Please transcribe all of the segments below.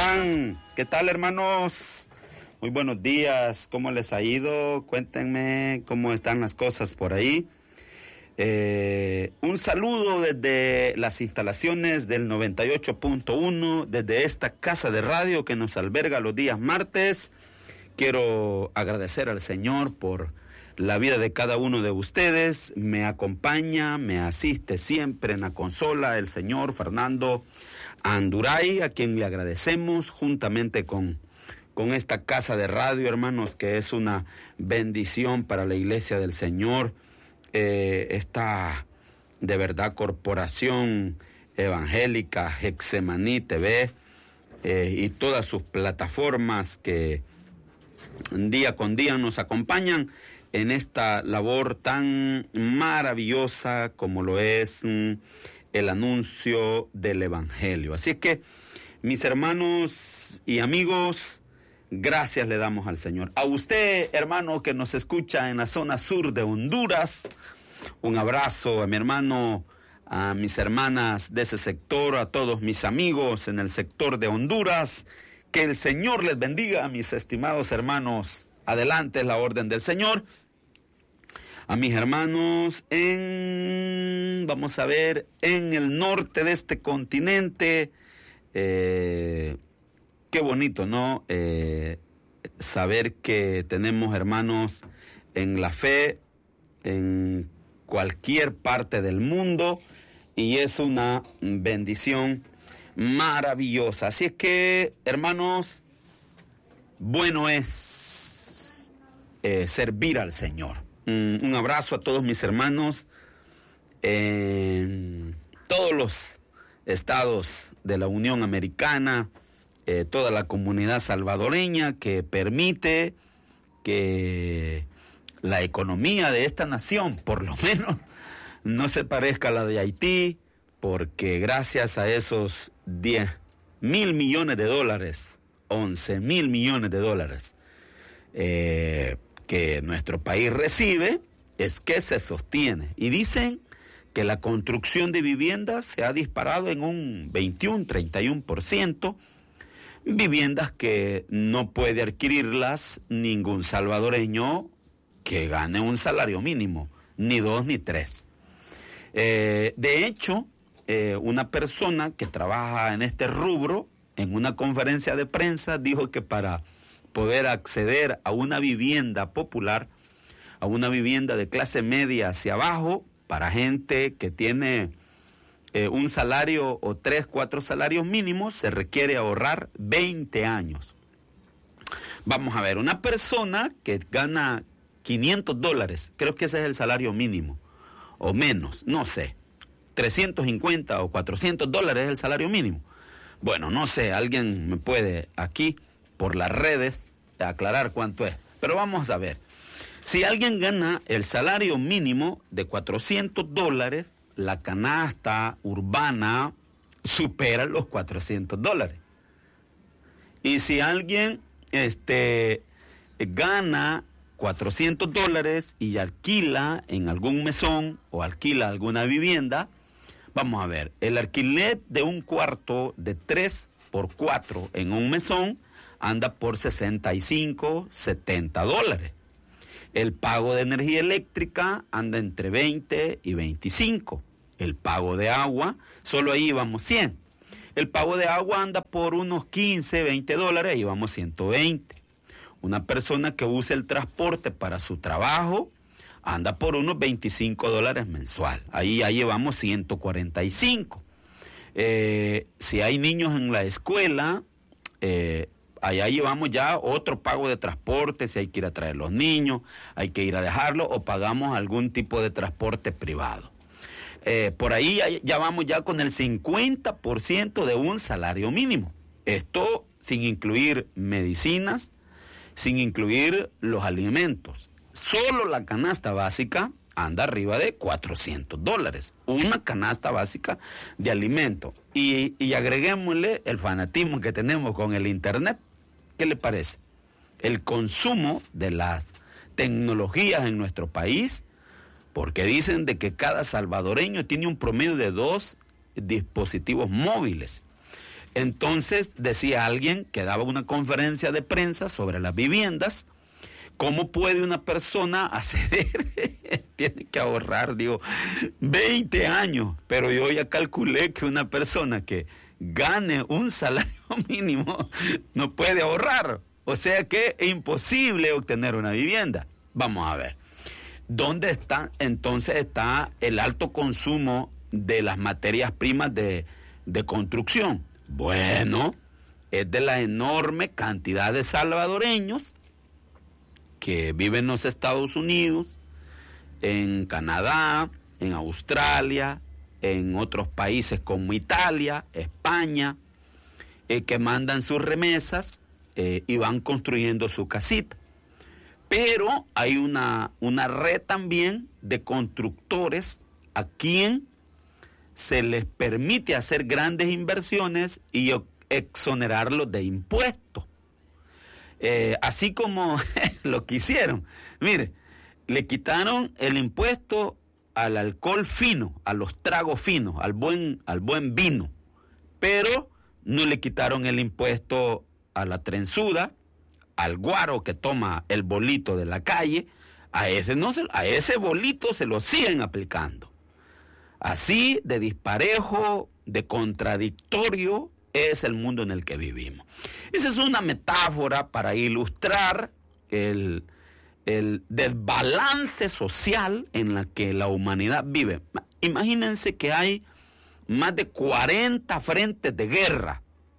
están? ¿Qué tal, hermanos? Muy buenos días. ¿Cómo les ha ido? Cuéntenme cómo están las cosas por ahí. Un saludo desde las instalaciones del 98.1, desde esta casa de radio que nos alberga los días martes. Quiero agradecer al Señor por la vida de cada uno de ustedes. Me acompaña, me asiste siempre en la consola el señor Fernando Anduray, a quien le agradecemos juntamente con esta casa de radio, hermanos, que es una bendición para la iglesia del Señor. Esta, de verdad, corporación evangélica, Getsemaní TV, y todas sus plataformas que día con día nos acompañan en esta labor tan maravillosa como lo es el anuncio del Evangelio. Así es que, mis hermanos y amigos, gracias le damos al Señor. A usted, hermano, que nos escucha en la zona sur de Honduras, un abrazo. A mi hermano, a mis hermanas de ese sector, a todos mis amigos en el sector de Honduras. Que el Señor les bendiga, mis estimados hermanos. Adelante es la orden del Señor. A mis hermanos vamos a ver, en el norte de este continente. Qué bonito, ¿no? Saber que tenemos hermanos en la fe, en cualquier parte del mundo, y es una bendición maravillosa. Así es que, hermanos, bueno es servir al Señor. Un abrazo a todos mis hermanos en todos los estados de la Unión Americana, toda la comunidad salvadoreña que permite que la economía de esta nación, por lo menos, no se parezca a la de Haití, porque gracias a esos 10,000 millones de dólares, 11,000 millones de dólares que nuestro país recibe, es que se sostiene. Y dicen que la construcción de viviendas se ha disparado en un 21-31%, viviendas que no puede adquirirlas ningún salvadoreño que gane un salario mínimo, ni 2 ni 3. De hecho, una persona que trabaja en este rubro, en una conferencia de prensa, dijo que para poder acceder a una vivienda popular, a una vivienda de clase media hacia abajo, para gente que tiene un salario o 3, 4 salarios mínimos, se requiere ahorrar 20 años. Vamos a ver, una persona que gana $500, creo que ese es el salario mínimo, o menos, no sé, 350 o $400 es el salario mínimo. Bueno, no sé, alguien me puede aquí por las redes aclarar cuánto es, pero vamos a ver. Si alguien gana el salario mínimo de $400, la canasta urbana supera los $400. Y si alguien gana $400 y alquila en algún mesón o alquila alguna vivienda, vamos a ver, el alquiler de un cuarto de 3x4 en un mesón anda por $65, $70. El pago de energía eléctrica anda entre 20 y 25. El pago de agua, solo ahí vamos 100. El pago de agua anda por unos $15, $20, ahí vamos 120. Una persona que usa el transporte para su trabajo anda por unos $25 mensual. Ahí ya llevamos 145. Si hay niños en la escuela, allá llevamos ya otro pago de transporte, si hay que ir a traer los niños, hay que ir a dejarlos o pagamos algún tipo de transporte privado. Por ahí ya vamos ya con el 50% de un salario mínimo. Esto sin incluir medicinas, sin incluir los alimentos. Solo la canasta básica anda arriba de $400. Una canasta básica de alimento. Y agreguémosle el fanatismo que tenemos con el internet. ¿Qué le parece? El consumo de las tecnologías en nuestro país, porque dicen de que cada salvadoreño tiene un promedio de 2 dispositivos móviles. Entonces decía alguien que daba una conferencia de prensa sobre las viviendas, ¿cómo puede una persona acceder? Tiene que ahorrar, 20 años, pero yo ya calculé que una persona que gane un salario mínimo no puede ahorrar, o sea que es imposible obtener una vivienda. Vamos a ver, ¿dónde está entonces el alto consumo de las materias primas de construcción? Bueno, es de la enorme cantidad de salvadoreños que viven en los Estados Unidos, en Canadá, en Australia, en otros países como Italia, España, que mandan sus remesas y van construyendo su casita. Pero hay una red también de constructores a quien se les permite hacer grandes inversiones y exonerarlos de impuestos. Así como lo que hicieron. Mire, le quitaron el impuesto al alcohol fino, a los tragos finos, al buen vino, pero no le quitaron el impuesto a la trenzuda, al guaro que toma el bolito de la calle. A ese bolito se lo siguen aplicando. Así de disparejo, de contradictorio es el mundo en el que vivimos. Esa es una metáfora para ilustrar el desbalance social en la que la humanidad vive. Imagínense que hay más de 40 frentes de guerra.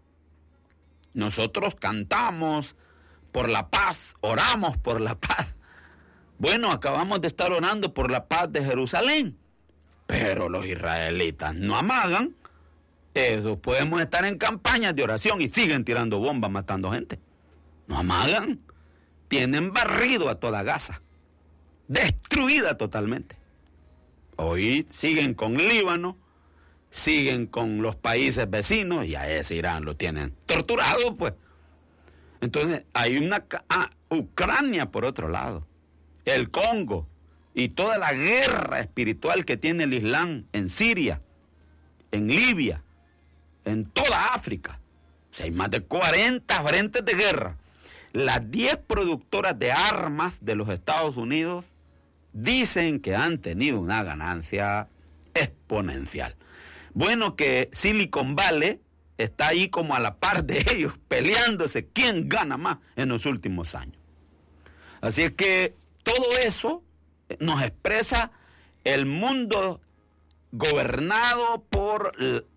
Nosotros cantamos por la paz, oramos por la paz. Bueno, acabamos de estar orando por la paz de Jerusalén, pero los israelitas no amagan. Eso, podemos estar en campañas de oración y siguen tirando bombas, matando gente. No amagan. Tienen barrido a toda Gaza, destruida totalmente. Hoy siguen con Líbano, siguen con los países vecinos y a ese Irán lo tienen torturado, pues. Entonces hay Ucrania por otro lado, el Congo y toda la guerra espiritual que tiene el Islam en Siria, en Libia, en toda África. O sea, hay más de 40 frentes de guerra. Las 10 productoras de armas de los Estados Unidos dicen que han tenido una ganancia exponencial. Bueno, que Silicon Valley está ahí como a la par de ellos, peleándose quién gana más en los últimos años. Así es que todo eso nos expresa el mundo gobernado por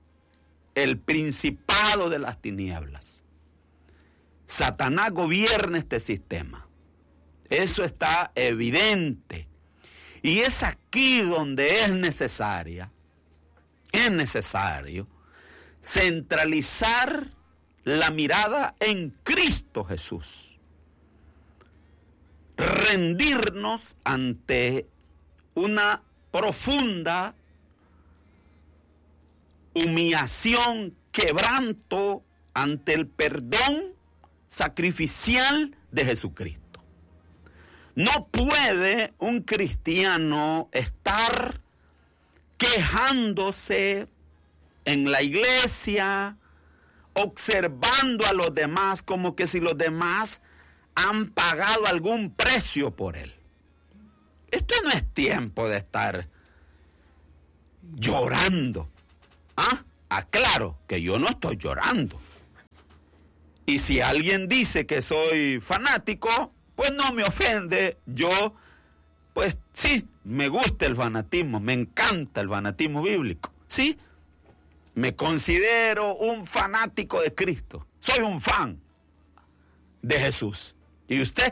el principado de las tinieblas. Satanás gobierna este sistema. Eso está evidente. Y es aquí donde es necesario centralizar la mirada en Cristo Jesús. Rendirnos ante una profunda humillación, quebranto ante el perdón sacrificial de Jesucristo. No puede un cristiano estar quejándose en la iglesia, observando a los demás como que si los demás han pagado algún precio por él. Esto no es tiempo de estar llorando. Aclaro que yo no estoy llorando. Y si alguien dice que soy fanático, pues no me ofende. Yo, pues sí, me gusta el fanatismo, me encanta el fanatismo bíblico. Sí, me considero un fanático de Cristo. Soy un fan de Jesús. ¿Y usted?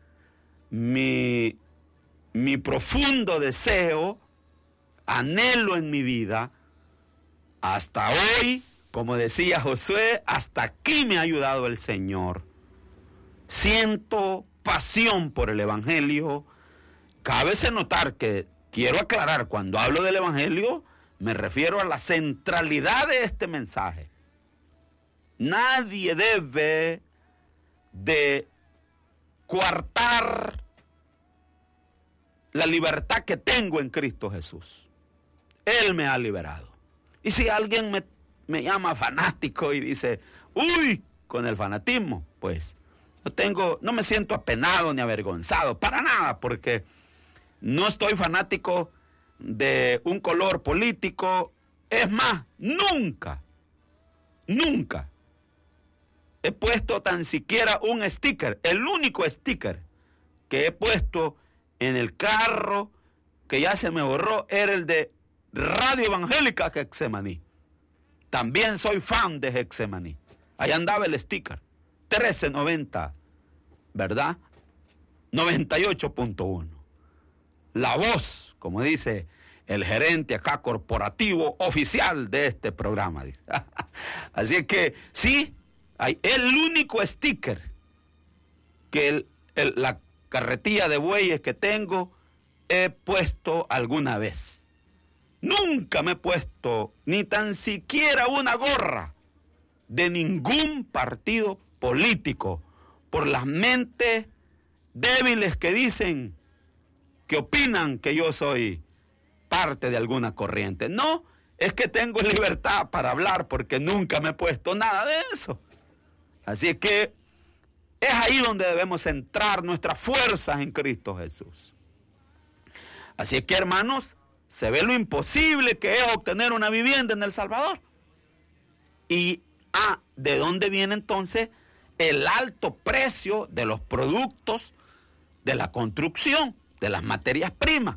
Mi profundo deseo, anhelo en mi vida, hasta hoy, como decía Josué, hasta aquí me ha ayudado el Señor. Siento pasión por el Evangelio. Cabe notar que quiero aclarar, cuando hablo del Evangelio, me refiero a la centralidad de este mensaje. Nadie debe de coartar la libertad que tengo en Cristo Jesús. Él me ha liberado. Y si alguien me llama fanático y dice, uy, con el fanatismo, pues no me siento apenado ni avergonzado, para nada, porque no estoy fanático de un color político. Es más, nunca he puesto tan siquiera un sticker. El único sticker que he puesto en el carro, que ya se me borró, era el de Radio Evangélica Getsemaní. También soy fan de Getsemaní. Ahí andaba el sticker. 1390, ¿verdad? 98.1. La voz, como dice el gerente acá corporativo oficial de este programa. Así es que sí, hay el único sticker que la carretilla de bueyes que tengo he puesto alguna vez. Nunca me he puesto ni tan siquiera una gorra de ningún partido político por las mentes débiles que dicen, que opinan que yo soy parte de alguna corriente. No, es que tengo libertad para hablar porque nunca me he puesto nada de eso. Así es que es ahí donde debemos centrar nuestras fuerzas en Cristo Jesús. Así es que, hermanos, se ve lo imposible que es obtener una vivienda en El Salvador. Y, ¿de dónde viene entonces el alto precio de los productos de la construcción, de las materias primas?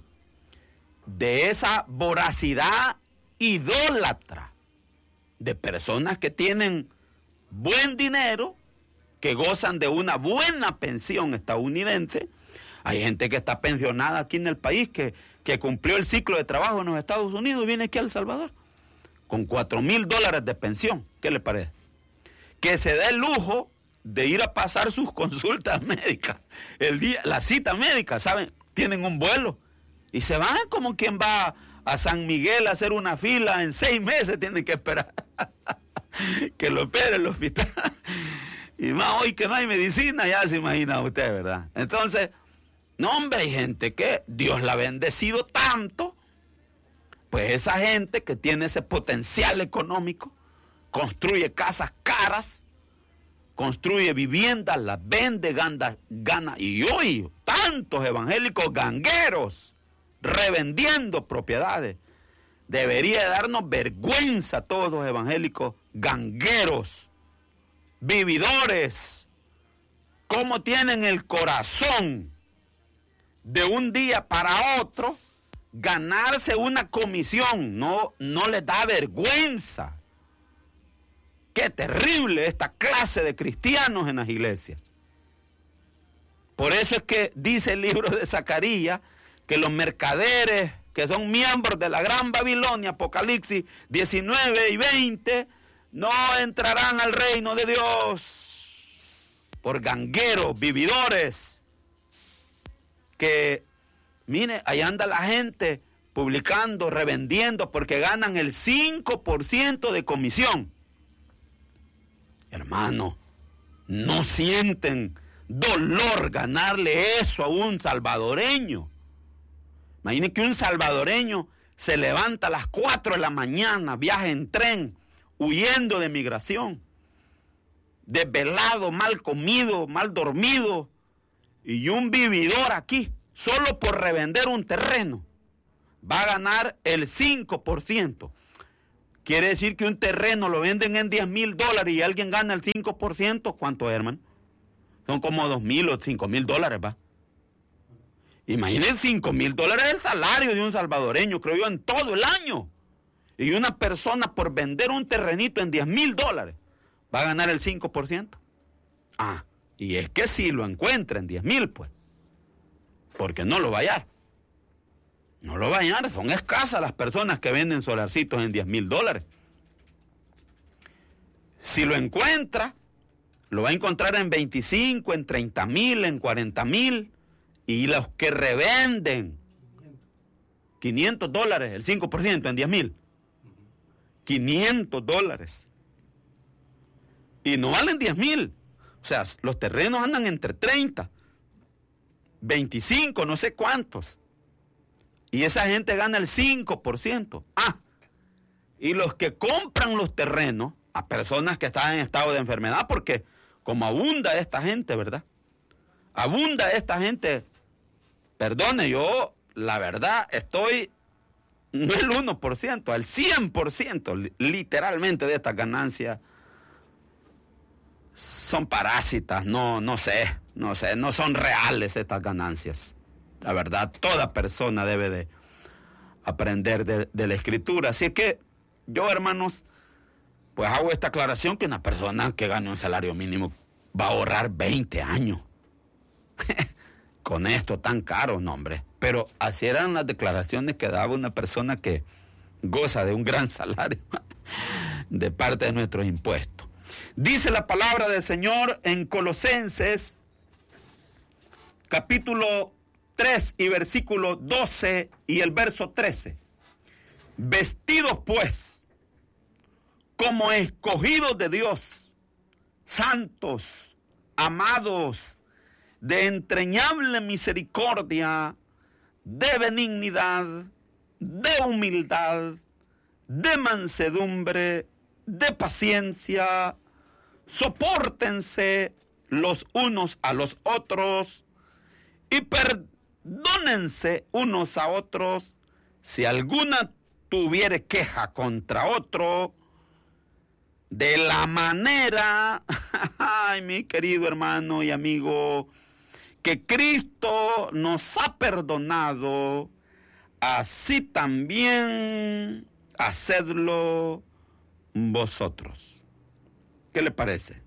De esa voracidad idólatra de personas que tienen buen dinero, que gozan de una buena pensión estadounidense. Hay gente que está pensionada aquí en el país, que cumplió el ciclo de trabajo en los Estados Unidos y viene aquí a El Salvador con $4,000 de pensión. ¿Qué le parece? Que se da el lujo de ir a pasar sus consultas médicas, la cita médica, ¿saben? Tienen un vuelo y se van como quien va a San Miguel a hacer una fila. En 6 meses tienen que esperar que lo espere el hospital. Y más hoy que no hay medicina, ya se imagina usted, ¿verdad? Entonces, no, hombre, hay gente que Dios la ha bendecido tanto, pues esa gente que tiene ese potencial económico, construye casas caras, construye viviendas, las vende, gana. Y hoy, tantos evangélicos gangueros revendiendo propiedades. Debería darnos vergüenza a todos los evangélicos gangueros, vividores, cómo tienen el corazón de un día para otro ganarse una comisión. No les da vergüenza. Qué terrible esta clase de cristianos en las iglesias. Por eso es que dice el libro de Zacarías que los mercaderes que son miembros de la Gran Babilonia, Apocalipsis 19 y 20, no entrarán al reino de Dios por gangueros, vividores, que, mire, ahí anda la gente publicando, revendiendo, porque ganan el 5% de comisión. Hermano, no sienten dolor ganarle eso a un salvadoreño. Imagine que un salvadoreño se levanta a las 4 de la mañana, viaja en tren, huyendo de migración, desvelado, mal comido, mal dormido, y un vividor aquí, solo por revender un terreno, va a ganar el 5%. Quiere decir que un terreno lo venden en $10,000 y alguien gana el 5%. ¿Cuánto, hermano? Son como $2,000 o $5,000, ¿va? Imaginen, $5,000 es el salario de un salvadoreño, creo yo, en todo el año. Y una persona por vender un terrenito en $10,000 va a ganar el 5%. Y es que si lo encuentra en 10,000, pues, porque no lo va a hallar. No lo va a hallar, son escasas las personas que venden solarcitos en $10,000. Si lo encuentra, lo va a encontrar en 25, en 30,000, en 40,000. Y los que revenden $500, el 5% en 10,000, $500. Y no valen 10,000. O sea, los terrenos andan entre 30, 25, no sé cuántos. Y esa gente gana el 5%. y los que compran los terrenos a personas que están en estado de enfermedad, porque como abunda esta gente, ¿verdad? Abunda esta gente. Perdone, yo la verdad estoy, no el 1%, al 100%, literalmente, de estas ganancias son parásitas, no sé, no son reales estas ganancias. La verdad, toda persona debe de aprender de la Escritura. Así que yo, hermanos, pues hago esta aclaración, que una persona que gane un salario mínimo va a ahorrar 20 años. Con esto tan caro, no, hombre. Pero así eran las declaraciones que daba una persona que goza de un gran salario de parte de nuestros impuestos. Dice la palabra del Señor en Colosenses, capítulo 3 y versículo 12 y el verso 13. Vestidos pues como escogidos de Dios, santos, amados, de entrañable misericordia, de benignidad, de humildad, de mansedumbre, de paciencia, sopórtense los unos a los otros y perdónense unos a otros si alguna tuviere queja contra otro, de la manera, ay, mi querido hermano y amigo, que Cristo nos ha perdonado, así también hacedlo vosotros. ¿Qué le parece?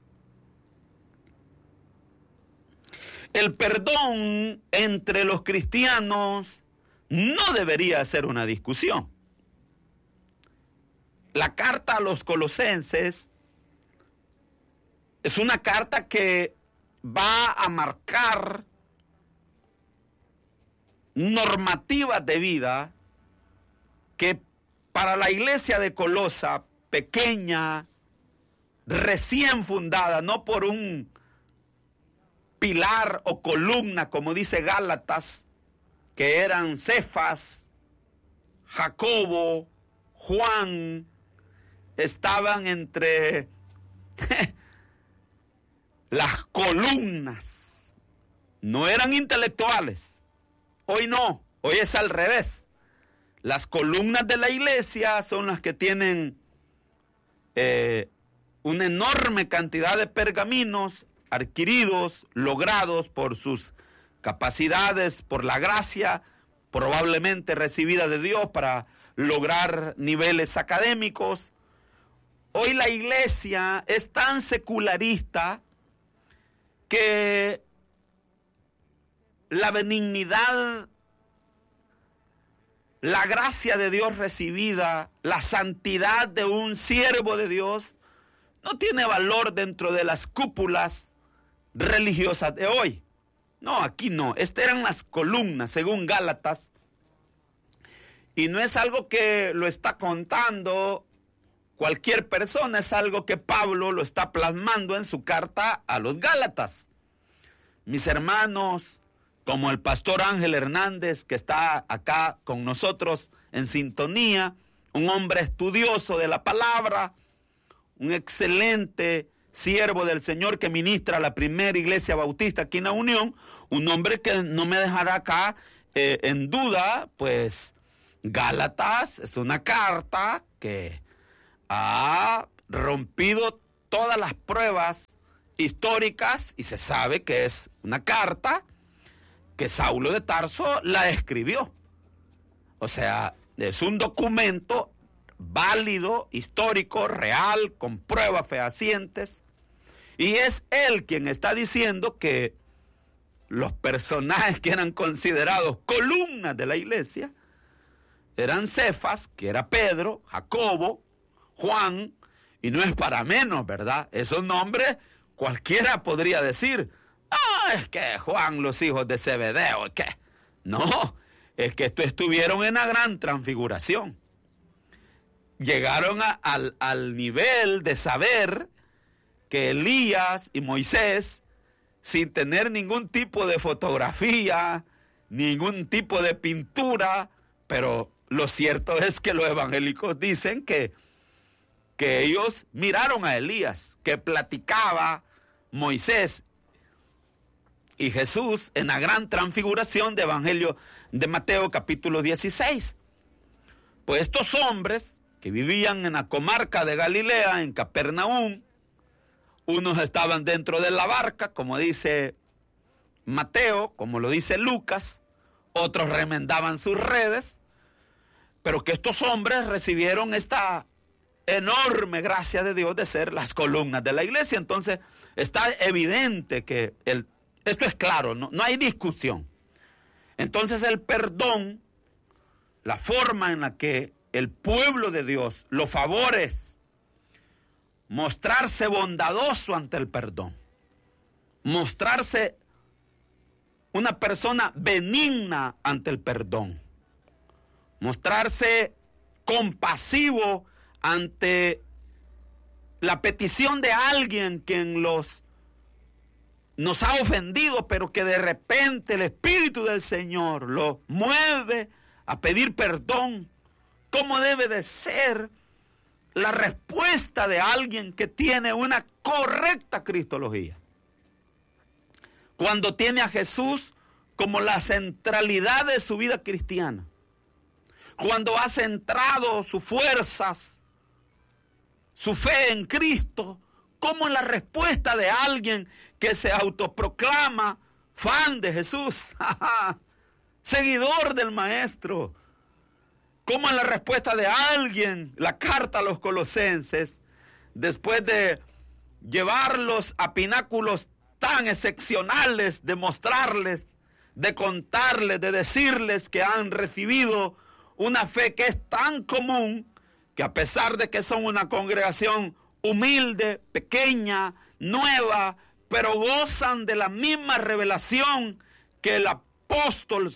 El perdón entre los cristianos no debería ser una discusión. La carta a los Colosenses es una carta que va a marcar normativas de vida que para la iglesia de Colosa, pequeña, recién fundada, no por un pilar o columna, como dice Gálatas, que eran Cefas, Jacobo, Juan, estaban entre las columnas, no eran intelectuales. Hoy no, hoy es al revés. Las columnas de la iglesia son las que tienen una enorme cantidad de pergaminos adquiridos, logrados por sus capacidades, por la gracia probablemente recibida de Dios para lograr niveles académicos. Hoy la iglesia es tan secularista que la benignidad, la gracia de Dios recibida, la santidad de un siervo de Dios, no tiene valor dentro de las cúpulas religiosas de hoy. No, aquí no. Estas eran las columnas, según Gálatas. Y no es algo que lo está contando cualquier persona, es algo que Pablo lo está plasmando en su carta a los Gálatas. Mis hermanos, como el pastor Ángel Hernández, que está acá con nosotros en sintonía, un hombre estudioso de la palabra, un excelente siervo del Señor que ministra la primera iglesia bautista aquí en la Unión, un hombre que no me dejará acá en duda, pues Gálatas es una carta que ha rompido todas las pruebas históricas y se sabe que es una carta que Saulo de Tarso la escribió. O sea, es un documento válido, histórico, real, con pruebas fehacientes. Y es él quien está diciendo que los personajes que eran considerados columnas de la iglesia eran Cefas, que era Pedro, Jacobo, Juan, y no es para menos, ¿verdad? Esos nombres cualquiera podría decir, es que Juan, los hijos de Zebedeo, ¿qué? No, es que estuvieron en la gran transfiguración. Llegaron al nivel de saber que Elías y Moisés, sin tener ningún tipo de fotografía, ningún tipo de pintura, pero lo cierto es que los evangélicos dicen que que ellos miraron a Elías, que platicaba Moisés y Jesús en la gran transfiguración de Evangelio de Mateo capítulo 16. Pues estos hombres que vivían en la comarca de Galilea, en Capernaum, unos estaban dentro de la barca, como dice Mateo, como lo dice Lucas, otros remendaban sus redes, pero que estos hombres recibieron esta enorme gracia de Dios de ser las columnas de la iglesia. Entonces está evidente que esto es claro, no hay discusión. Entonces el perdón, la forma en la que el pueblo de Dios, los favores, mostrarse bondadoso ante el perdón, mostrarse una persona benigna ante el perdón, mostrarse compasivo ante la petición de alguien quien nos ha ofendido, pero que de repente el Espíritu del Señor lo mueve a pedir perdón. ¿Cómo debe de ser la respuesta de alguien que tiene una correcta cristología? Cuando tiene a Jesús como la centralidad de su vida cristiana. Cuando ha centrado sus fuerzas, su fe en Cristo, como la respuesta de alguien que se autoproclama fan de Jesús, seguidor del Maestro. Como la respuesta de alguien, la carta a los Colosenses, después de llevarlos a pináculos tan excepcionales, de mostrarles, de contarles, de decirles que han recibido una fe que es tan común, que a pesar de que son una congregación humilde, pequeña, nueva, pero gozan de la misma revelación que el apóstol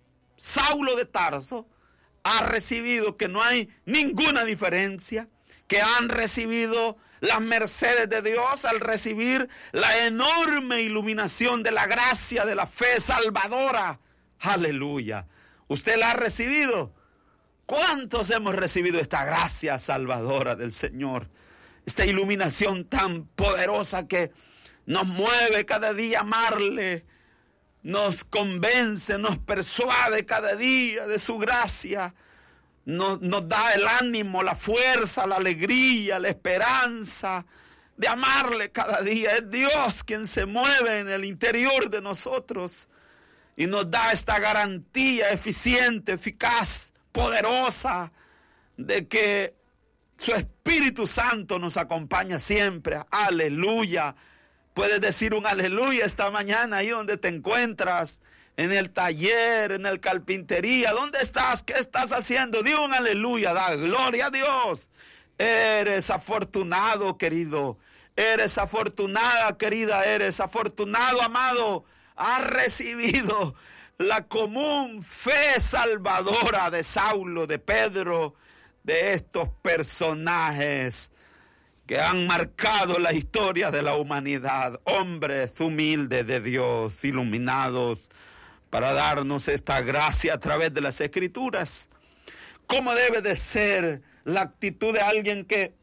Saulo de Tarso ha recibido, que no hay ninguna diferencia, que han recibido las mercedes de Dios al recibir la enorme iluminación de la gracia de la fe salvadora. Aleluya. ¿Usted la ha recibido? ¿Cuántos hemos recibido esta gracia salvadora del Señor? Esta iluminación tan poderosa que nos mueve cada día a amarle, nos convence, nos persuade cada día de su gracia, nos da el ánimo, la fuerza, la alegría, la esperanza de amarle cada día. Es Dios quien se mueve en el interior de nosotros y nos da esta garantía eficiente, eficaz, poderosa, de que su Espíritu Santo nos acompaña siempre. Aleluya. Puedes decir un aleluya esta mañana ahí donde te encuentras, en el taller, en el carpintería. ¿Dónde estás? ¿Qué estás haciendo? Di un aleluya, da gloria a Dios. Eres afortunado, querido. Eres afortunada, querida. Eres afortunado, amado. Has recibido la común fe salvadora de Saulo, de Pedro, de estos personajes que han marcado la historia de la humanidad, hombres humildes de Dios, iluminados para darnos esta gracia a través de las Escrituras. ¿Cómo debe de ser la actitud de alguien que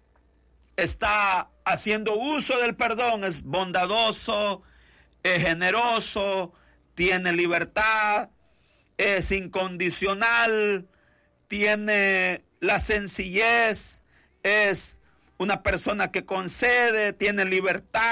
está haciendo uso del perdón? Es bondadoso, es generoso, tiene libertad, es incondicional, tiene la sencillez, es una persona que concede, tiene libertad.